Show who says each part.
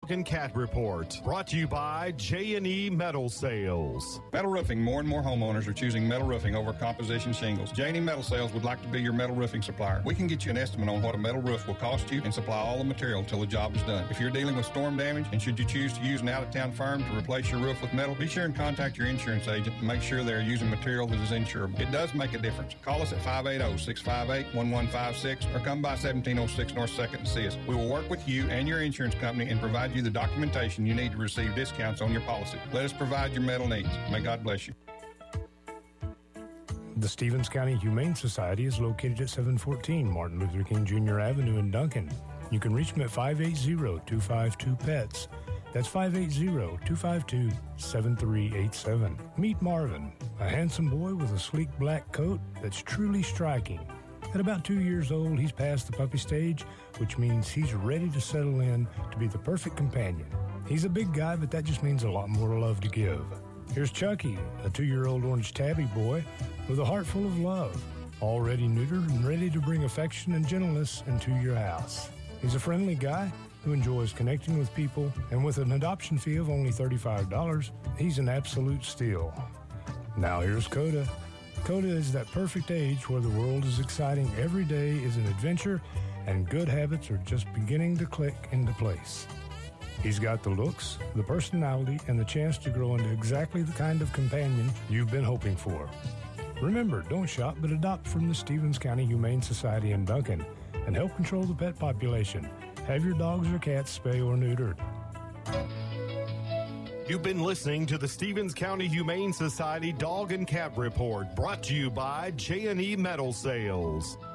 Speaker 1: and Cat Report, brought to you by J&E Metal Sales.
Speaker 2: Metal roofing. More and more homeowners are choosing metal roofing over composition shingles. J&E Metal Sales would like to be your metal roofing supplier. We can get you an estimate on what a metal roof will cost you and supply all the material until the job is done. If you're dealing with storm damage and should you choose to use an out-of-town firm to replace your roof with metal, be sure and contact your insurance agent and make sure they're using material that is insurable. It does make a difference. Call us at 580-658-1156 or come by 1706 North 2nd and see us. We will work with you and your insurance company and provide you the documentation you need to receive discounts on your policy. Let us provide your metal needs. May God bless you.
Speaker 3: The Stevens County Humane Society is located at 714 Martin Luther King Jr. Avenue in Duncan. You can reach them at 580-252-PETS. That's 580-252-7387. Meet Marvin, a handsome boy with a sleek black coat that's truly striking. At about 2 years old, he's past the puppy stage, which means he's ready to settle in to be the perfect companion. He's a big guy, but that just means a lot more love to give. Here's Chucky, a 2-year-old orange tabby boy with a heart full of love, already neutered and ready to bring affection and gentleness into your house. He's a friendly guy who enjoys connecting with people, and with an adoption fee of only $35, he's an absolute steal. Now here's Coda. Coda is that perfect age where the world is exciting, every day is an adventure, and good habits are just beginning to click into place. He's got the looks, the personality, and the chance to grow into exactly the kind of companion you've been hoping for. Remember, don't shop, but adopt from the Stevens County Humane Society in Duncan and help control the pet population. Have your dogs or cats spay or neutered.
Speaker 1: You've been listening to the Stevens County Humane Society Dog and Cat Report, brought to you by J&E Metal Sales.